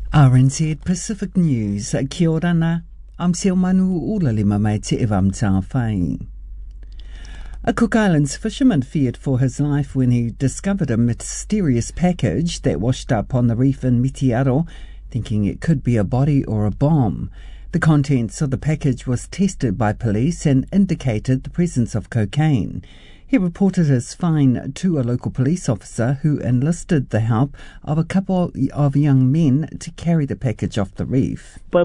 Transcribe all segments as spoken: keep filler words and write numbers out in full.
R N Z Pacific News. Kia ora na. I'm Sil Manu Ulalima mai te evam tā whai. A Cook Islands fisherman feared for his life when he discovered a mysterious package that washed up on the reef in Mitiaro, thinking it could be a body or a bomb. The contents of the package was tested by police and indicated the presence of cocaine. He reported his find to a local police officer who enlisted the help of a couple of young men to carry the package off the reef. So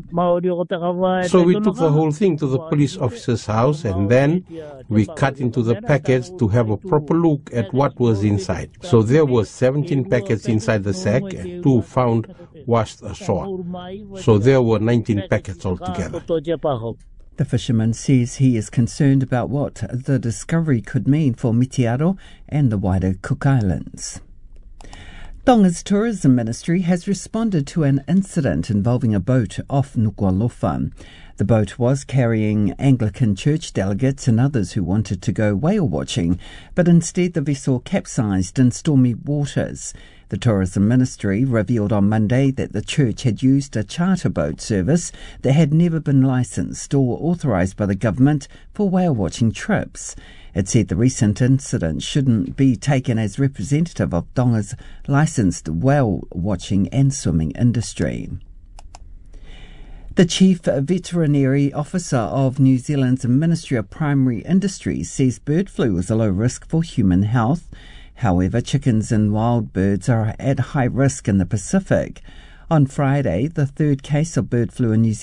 we took the whole thing to the police officer's house, and then we cut into the packets to have a proper look at what was inside. So there were seventeen packets inside the sack and two found washed ashore. So there were nineteen packets altogether. The fisherman says he is concerned about what the discovery could mean for Mitiaro and the wider Cook Islands. Tonga's Tourism Ministry has responded to an incident involving a boat off Nuku'alofa. The boat was carrying Anglican church delegates and others who wanted to go whale watching, but instead the vessel capsized in stormy waters. The Tourism Ministry revealed on Monday that the church had used a charter boat service that had never been licensed or authorised by the government for whale watching trips. It said the recent incident shouldn't be taken as representative of Tonga's licensed whale watching and swimming industry. The Chief Veterinary Officer of New Zealand's Ministry of Primary Industries says bird flu is a low risk for human health. However, chickens and wild birds are at high risk in the Pacific. On Friday, the third case of bird flu in New Zealand